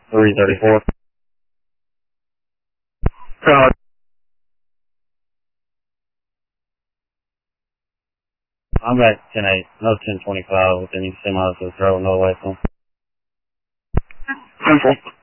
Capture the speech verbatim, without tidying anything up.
three thirty-four. Uh, I'm at ten eight, no ten twenty-five within semi miles of the road, no way from. ten four.